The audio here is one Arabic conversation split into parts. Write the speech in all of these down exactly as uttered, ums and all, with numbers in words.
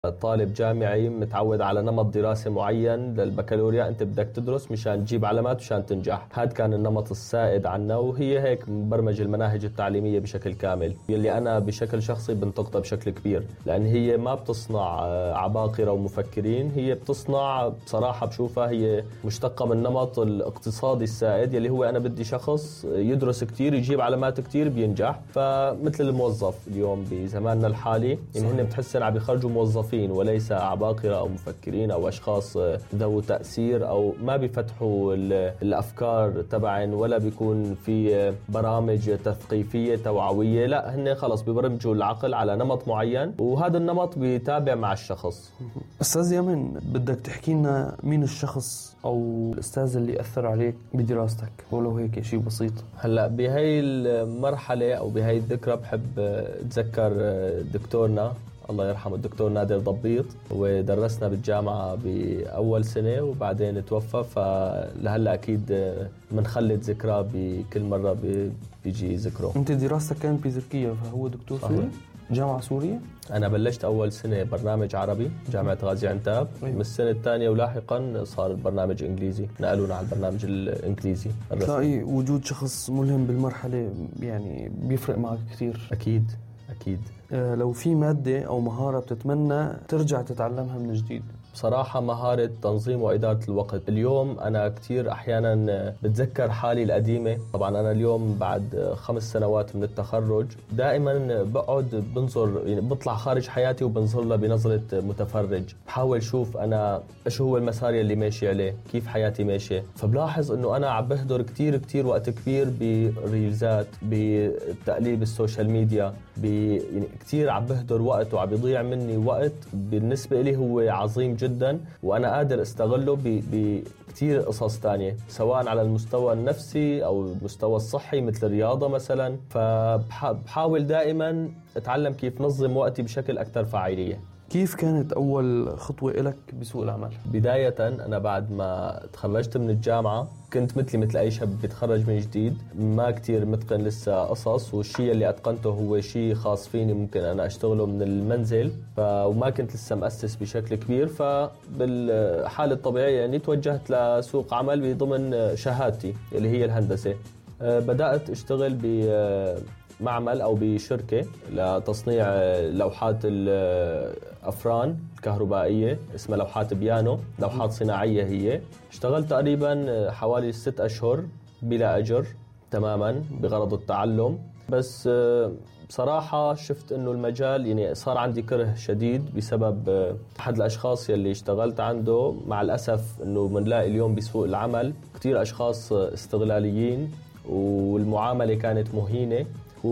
طالب جامعي متعود على نمط دراسي معين للبكالوريا، انت بدك تدرس مشان تجيب علامات مشان تنجح. هذا كان النمط السائد عنا، وهي هيك مبرمج المناهج التعليمية بشكل كامل، يلي انا بشكل شخصي بنتقدها بشكل كبير، لان هي ما بتصنع عباقرة ومفكرين، هي بتصنع بصراحة بشوفها هي مشتقة من النمط الاقتصادي السائد، يلي هو انا بدي شخص يدرس كتير يجيب علامات كتير بينجح. فمثل الموظف اليوم بزماننا الحالي، يعني هن بتحسن عم يخرجوا موظفين وليس عباقرة أو مفكرين أو أشخاص ذو تأثير، أو ما بيفتحوا الأفكار تبعن ولا بيكون في برامج تثقيفية توعوية. لا، هن خلص بيبرمجوا العقل على نمط معين، وهذا النمط بيتابع مع الشخص. أستاذ يمن، بدك تحكي لنا مين الشخص أو الأستاذ اللي أثر عليك بدراستك ولو هيك شيء بسيط؟ هلأ بهاي المرحلة أو بهاي الذكرى بحب أتذكر دكتورنا الله يرحمه الدكتور نادر ضبيط، ودرسنا بالجامعة بأول سنة وبعدين توفى، فلهلا أكيد منخلد ذكرى بكل مرة بيجي ذكره. أنت دراستك كانت بتركيا، فهو دكتور سوري؟ جامعة سورية؟ أنا بلشت أول سنة برنامج عربي جامعة غازي عنتاب. أيوة. من السنة الثانية ولاحقا صار البرنامج إنجليزي، نقلونا على البرنامج الإنجليزي. تلاقي وجود شخص ملهم بالمرحلة يعني بيفرق معك كثير. أكيد أكيد. أه لو في مادة أو مهارة بتتمنى ترجع تتعلمها من جديد؟ بصراحة مهارة تنظيم وإدارة الوقت. اليوم أنا كتير أحيانا بتذكر حالي القديمة. طبعا أنا اليوم بعد خمس سنوات من التخرج دائما بقعد بنظر، يعني بطلع خارج حياتي وبنظر لها بنظرة متفرج، بحاول شوف أنا إيش هو المسار اللي ماشي عليه، كيف حياتي ماشية. فبلاحظ أنه أنا عم بهدر كتير كتير وقت كبير بريلزات، بتقليب السوشيال ميديا، يعني كتير عم بهدر وقت وعم بيضيع مني وقت بالنسبة لي هو عظيم جدا، وأنا قادر استغله بكتير قصص تانية، سواء على المستوى النفسي أو المستوى الصحي مثل الرياضة مثلا. فبحاول دائما أتعلم كيف نظم وقتي بشكل أكثر فاعلية. كيف كانت أول خطوة لك بسوق العمل؟ بداية أنا بعد ما تخرجت من الجامعة كنت مثلي مثل أي شاب بيتخرج من جديد، ما كتير متقن لسه قصص، والشيء اللي أتقنته هو شيء خاص فيني ممكن أنا أشتغله من المنزل، ف... وما كنت لسه مؤسس بشكل كبير. فبالحالة الطبيعية يعني توجهت لسوق عمل بضمن شهادتي اللي هي الهندسة. بدأت أشتغل ب معمل أو بشركة لتصنيع لوحات الأفران الكهربائية اسمها لوحات بيانو، لوحات صناعية هي. اشتغلت تقريبا حوالي ست أشهر بلا أجر تماما بغرض التعلم، بس بصراحة شفت إنه المجال يعني صار عندي كره شديد بسبب أحد الأشخاص يلي اشتغلت عنده. مع الأسف إنه منلاقي اليوم بسوق العمل كتير أشخاص استغلاليين والمعاملة كانت مهينة،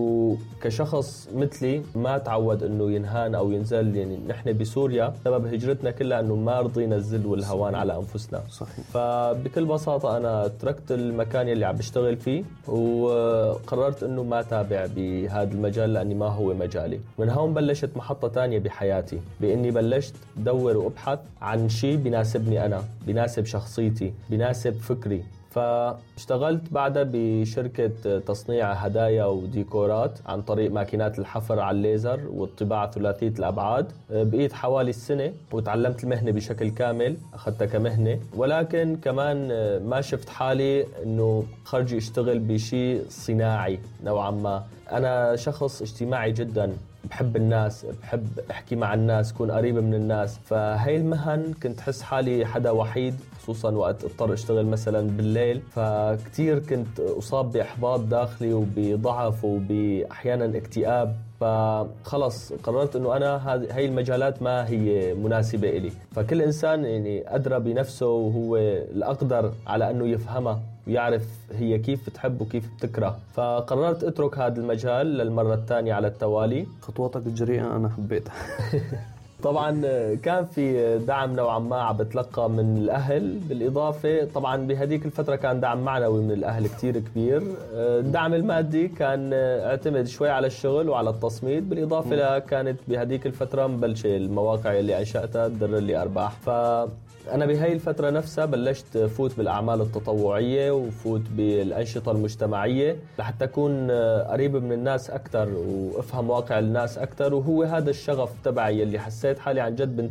وكشخص مثلي ما تعود انه ينهان او ينزل. يعني نحن بسوريا سبب هجرتنا كلها انه ما رضينا الذل والهوان على انفسنا. صحيح. فبكل بساطة انا تركت المكان اللي عم بشتغل فيه وقررت انه ما تابع بهذا المجال لاني ما هو مجالي. من هون بلشت محطة تانية بحياتي، باني بلشت دور وابحث عن شيء بيناسبني انا، بيناسب شخصيتي، بيناسب فكري. فاشتغلت بعدها بشركة تصنيع هدايا وديكورات عن طريق ماكينات الحفر على الليزر والطباعة ثلاثية الأبعاد. بقيت حوالي السنة وتعلمت المهنة بشكل كامل، أخذتها كمهنة، ولكن كمان ما شفت حالي أنه خرجي اشتغل بشيء صناعي نوعا ما. أنا شخص اجتماعي جدا، بحب الناس، بحب احكي مع الناس، كون قريب من الناس. فهي المهن كنت حس حالي حدا وحيد، خصوصا وقت اضطر اشتغل مثلا بالليل، فكتير كنت اصاب باحباط داخلي وبضعف وباحيانا اكتئاب. فخلص قررت انه انا هاي المجالات ما هي مناسبة إلي. فكل انسان يعني ادرى بنفسه وهو الاقدر على انه يفهمها ويعرف هي كيف بتحب وكيف بتكره. فقررت اترك هذا المجال للمرة الثانية على التوالي. خطواتك الجريئة انا حبيتها. طبعا كان في دعم نوعا ما عم بتلقى من الأهل، بالإضافة طبعا بهديك الفترة كان دعم معنوي من الأهل كتير كبير. الدعم المادي كان اعتمد شوي على الشغل وعلى التصميد، بالإضافة ل كانت بهديك الفترة مبلشة المواقع اللي أنشأتها تدر لي أرباح. ف أنا بهاي الفترة نفسها بلشت فوت بالأعمال التطوعية وفوت بالأنشطة المجتمعية لحتى أكون قريب من الناس أكتر وأفهم واقع الناس أكتر، وهو هذا الشغف تبعي اللي حسيت حسيت حالي عن جد